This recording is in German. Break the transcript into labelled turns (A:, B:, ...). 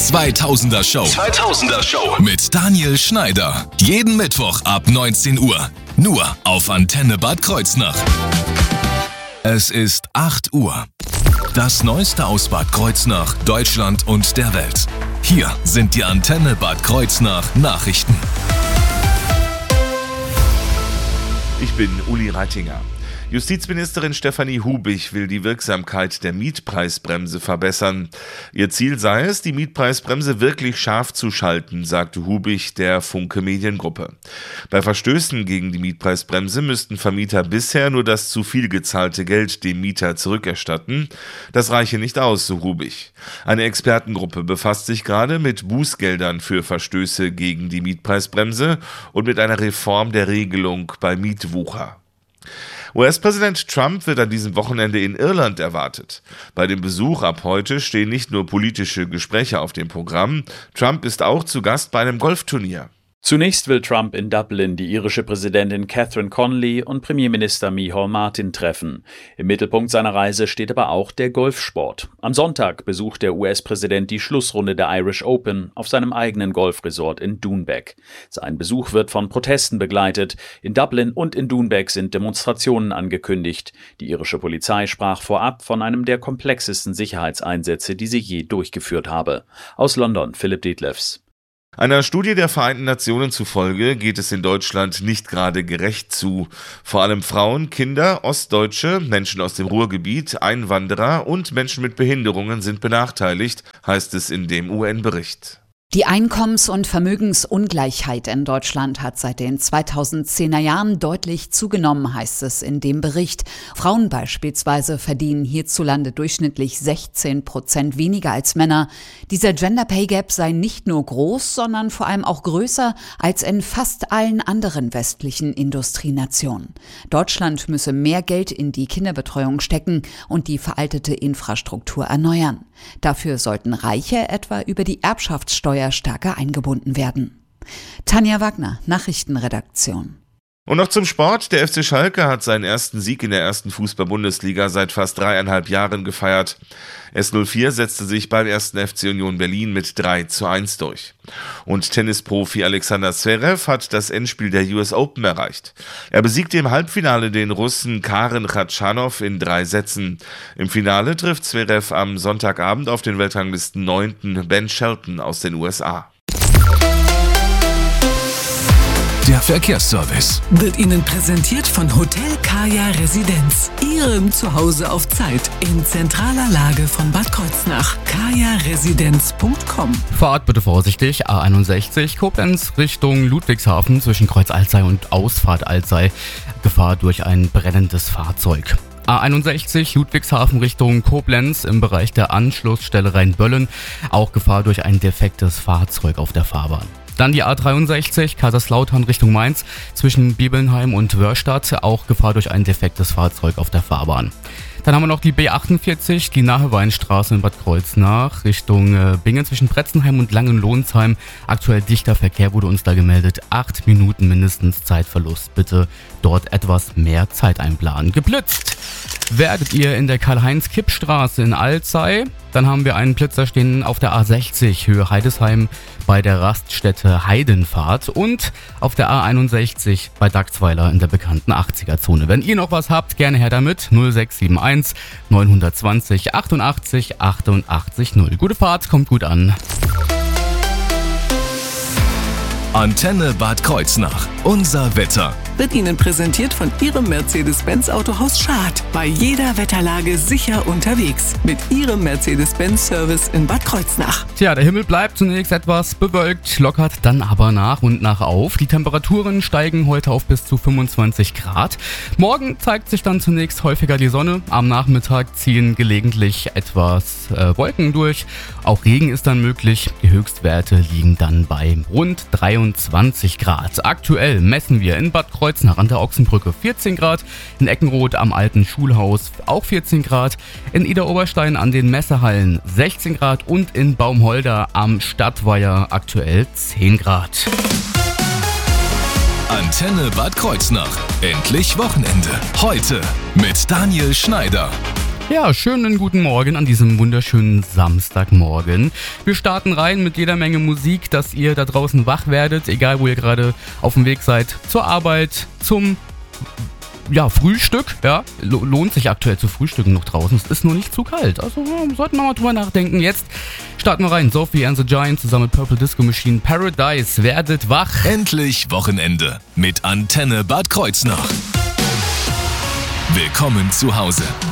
A: 2000er Show. Mit Daniel Schneider. Jeden Mittwoch ab 19 Uhr. Nur auf Antenne Bad Kreuznach. Es ist 8 Uhr. Das Neueste aus Bad Kreuznach, Deutschland und der Welt. Hier sind die Antenne Bad Kreuznach Nachrichten.
B: Ich bin Uli Reitinger. Justizministerin Stefanie Hubich will die Wirksamkeit der Mietpreisbremse verbessern. Ihr Ziel sei es, die Mietpreisbremse wirklich scharf zu schalten, sagte Hubich der Funke Mediengruppe. Bei Verstößen gegen die Mietpreisbremse müssten Vermieter bisher nur das zu viel gezahlte Geld dem Mieter zurückerstatten. Das reiche nicht aus, so Hubich. Eine Expertengruppe befasst sich gerade mit Bußgeldern für Verstöße gegen die Mietpreisbremse und mit einer Reform der Regelung bei Mietwucher. US-Präsident Trump wird an diesem Wochenende in Irland erwartet. Bei dem Besuch ab heute stehen nicht nur politische Gespräche auf dem Programm, Trump ist auch zu Gast bei einem Golfturnier.
C: Zunächst will Trump in Dublin die irische Präsidentin Catherine Connolly und Premierminister Micheál Martin treffen. Im Mittelpunkt seiner Reise steht aber auch der Golfsport. Am Sonntag besucht der US-Präsident die Schlussrunde der Irish Open auf seinem eigenen Golfresort in Doonbeg. Sein Besuch wird von Protesten begleitet. In Dublin und in Doonbeg sind Demonstrationen angekündigt. Die irische Polizei sprach vorab von einem der komplexesten Sicherheitseinsätze, die sie je durchgeführt habe. Aus London, Philipp Detlefs.
B: Einer Studie der Vereinten Nationen zufolge geht es in Deutschland nicht gerade gerecht zu. Vor allem Frauen, Kinder, Ostdeutsche, Menschen aus dem Ruhrgebiet, Einwanderer und Menschen mit Behinderungen sind benachteiligt, heißt es in dem UN-Bericht.
D: Die Einkommens- und Vermögensungleichheit in Deutschland hat seit den 2010er Jahren deutlich zugenommen, heißt es in dem Bericht. Frauen beispielsweise verdienen hierzulande durchschnittlich 16% weniger als Männer. Dieser Gender Pay Gap sei nicht nur groß, sondern vor allem auch größer als in fast allen anderen westlichen Industrienationen. Deutschland müsse mehr Geld in die Kinderbetreuung stecken und die veraltete Infrastruktur erneuern. Dafür sollten Reiche etwa über die Erbschaftssteuer stärker eingebunden werden. Tanja Wagner, Nachrichtenredaktion.
B: Und noch zum Sport. Der FC Schalke hat seinen ersten Sieg in der ersten Fußball-Bundesliga seit fast 3,5 Jahren gefeiert. S04 setzte sich beim ersten FC Union Berlin mit 3:1 durch. Und Tennisprofi Alexander Zverev hat das Endspiel der US Open erreicht. Er besiegte im Halbfinale den Russen Karen Khachanov in 3 Sätzen. Im Finale trifft Zverev am Sonntagabend auf den Weltranglisten 9. Ben Shelton aus den USA.
A: Der Verkehrsservice
E: wird Ihnen präsentiert von Hotel Kaya Residenz. Ihrem Zuhause auf Zeit in zentraler Lage von Bad Kreuznach. kajaresidenz.com.
F: Fahrt bitte vorsichtig. A61 Koblenz Richtung Ludwigshafen zwischen Kreuz Alzey und Ausfahrt Alzey. Gefahr durch ein brennendes Fahrzeug. A61 Ludwigshafen Richtung Koblenz im Bereich der Anschlussstelle Rheinböllen. Auch Gefahr durch ein defektes Fahrzeug auf der Fahrbahn. Dann die A63 Kaiserslautern Richtung Mainz zwischen Bibelnheim und Wörstadt. Auch Gefahr durch ein defektes Fahrzeug auf der Fahrbahn. Dann haben wir noch die B48, die Naheweinstraße in Bad Kreuznach Richtung Bingen zwischen Bretzenheim und Langenlohnsheim. Aktuell dichter Verkehr wurde uns da gemeldet. 8 Minuten mindestens Zeitverlust. Bitte dort etwas mehr Zeit einplanen. Geblitzt werdet ihr in der Karl-Heinz-Kipp-Straße in Alzey. Dann haben wir einen Blitzer stehen auf der A60 Höhe Heidesheim bei der Raststätte Heidenfahrt und auf der A61 bei Dagzweiler in der bekannten 80er-Zone. Wenn ihr noch was habt, gerne her damit. 0671 920 88 88 0. Gute Fahrt, kommt gut an.
A: Antenne Bad Kreuznach. Unser Wetter.
E: Wird Ihnen präsentiert von Ihrem Mercedes-Benz Autohaus Schad. Bei jeder Wetterlage sicher unterwegs. Mit Ihrem Mercedes-Benz-Service in Bad Kreuznach.
F: Tja, der Himmel bleibt zunächst etwas bewölkt, lockert dann aber nach und nach auf. Die Temperaturen steigen heute auf bis zu 25 Grad. Morgen zeigt sich dann zunächst häufiger die Sonne. Am Nachmittag ziehen gelegentlich etwas Wolken durch. Auch Regen ist dann möglich. Die Höchstwerte liegen dann bei rund 23 Grad. Aktuell messen wir in Bad Kreuznach an der Ochsenbrücke 14 Grad, in Eckenroth am alten Schulhaus auch 14 Grad, in Idar-Oberstein an den Messehallen 16 Grad und in Baumholder am Stadtweiher aktuell 10 Grad.
A: Antenne Bad Kreuznach. Endlich Wochenende. Heute mit Daniel Schneider.
F: Ja, schönen guten Morgen an diesem wunderschönen Samstagmorgen. Wir starten rein mit jeder Menge Musik, dass ihr da draußen wach werdet, egal wo ihr gerade auf dem Weg seid, zur Arbeit, zum Frühstück. Ja, lohnt sich aktuell zu frühstücken noch draußen. Es ist nur nicht zu kalt, also sollten wir mal drüber nachdenken. Jetzt starten wir rein. Sophie and the Giants zusammen mit Purple Disco Machine. Paradise, werdet wach.
A: Endlich Wochenende mit Antenne Bad Kreuznach. Willkommen zu Hause.